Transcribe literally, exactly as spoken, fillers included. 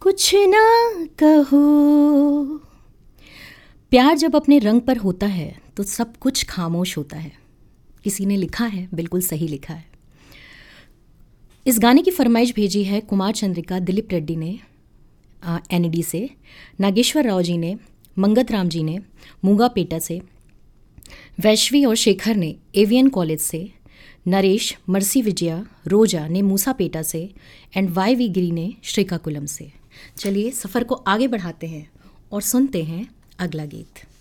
कुछ ना कहो। प्यार जब अपने रंग पर होता है तो सब कुछ खामोश होता है। किसी ने लिखा है, बिल्कुल सही लिखा है। इस गाने की फरमाइश भेजी है कुमार चंद्रिका दिलीप रेड्डी ने एनडी से, नागेश्वर राव जी ने, मंगत राम जी ने मूंगापेटा से, वैश्वी और शेखर ने एवियन कॉलेज से, नरेश, मर्सी विजया, रोजा ने मूसापेटा से एंड वाई वी गिरी ने श्रीकाकुलम से। चलिए सफ़र को आगे बढ़ाते हैं और सुनते हैं अगला गीत।